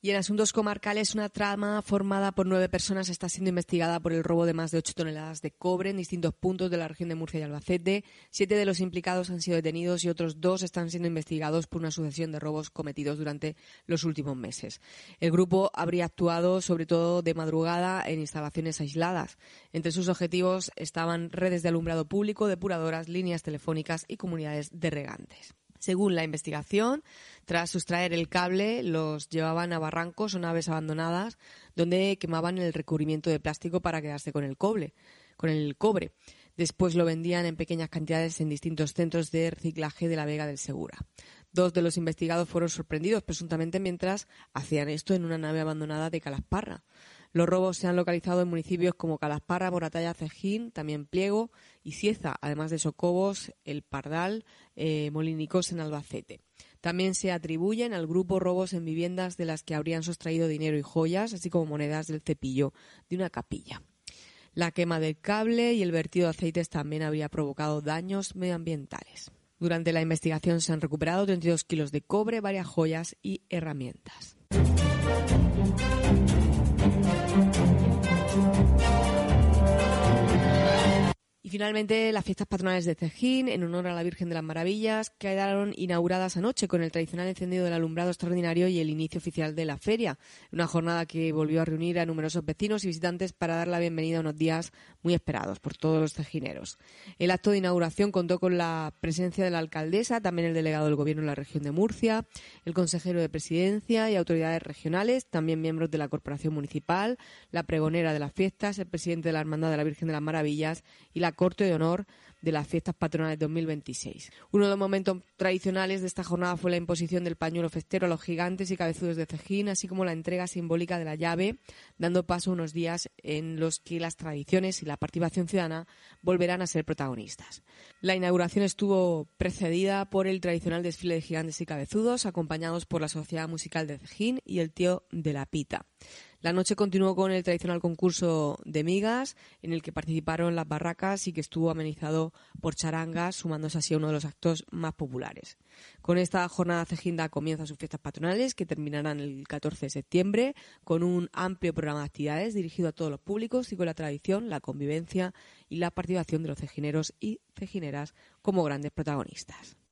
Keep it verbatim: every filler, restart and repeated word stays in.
Y en asuntos comarcales, una trama formada por nueve personas está siendo investigada por el robo de más de ocho toneladas de cobre en distintos puntos de la región de Murcia y Albacete. Siete de los implicados han sido detenidos y otros dos están siendo investigados por una sucesión de robos cometidos durante los últimos meses. El grupo habría actuado sobre todo de madrugada en instalaciones aisladas. Entre sus objetivos estaban redes de alumbrado público, depuradoras, líneas telefónicas y comunidades de regantes. Según la investigación, tras sustraer el cable, los llevaban a barrancos o naves abandonadas donde quemaban el recubrimiento de plástico para quedarse con el cobre, con el cobre. Después lo vendían en pequeñas cantidades en distintos centros de reciclaje de la Vega del Segura. Dos de los investigados fueron sorprendidos presuntamente mientras hacían esto en una nave abandonada de Calasparra. Los robos se han localizado en municipios como Calasparra, Moratalla, Cejín, también Pliego y Cieza, además de Socobos, El Pardal, eh, Molinicos en Albacete. También se atribuyen al grupo robos en viviendas de las que habrían sustraído dinero y joyas, así como monedas del cepillo de una capilla. La quema del cable y el vertido de aceites también habría provocado daños medioambientales. Durante la investigación se han recuperado treinta y dos kilos de cobre, varias joyas y herramientas. Y finalmente, las fiestas patronales de Cejín, en honor a la Virgen de las Maravillas, quedaron inauguradas anoche con el tradicional encendido del alumbrado extraordinario y el inicio oficial de la feria. Una jornada que volvió a reunir a numerosos vecinos y visitantes para dar la bienvenida a unos días muy esperados por todos los cejineros. El acto de inauguración contó con la presencia de la alcaldesa, también el delegado del Gobierno en la región de Murcia, el consejero de Presidencia y autoridades regionales, también miembros de la Corporación Municipal, la pregonera de las fiestas, el presidente de la Hermandad de la Virgen de las Maravillas y la Corte de Honor de las Fiestas Patronales dos mil veintiséis. Uno de los momentos tradicionales de esta jornada fue la imposición del pañuelo festero a los gigantes y cabezudos de Cejín, así como la entrega simbólica de la llave, dando paso a unos días en los que las tradiciones y la participación ciudadana volverán a ser protagonistas. La inauguración estuvo precedida por el tradicional desfile de gigantes y cabezudos, acompañados por la Sociedad Musical de Cejín y el Tío de la Pita. La noche continuó con el tradicional concurso de migas, en el que participaron las barracas y que estuvo amenizado por charangas, sumándose así a uno de los actos más populares. Con esta jornada Cejín da comienzo a sus fiestas patronales, que terminarán el catorce de septiembre, con un amplio programa de actividades dirigido a todos los públicos y con la tradición, la convivencia y la participación de los cejineros y cejineras como grandes protagonistas.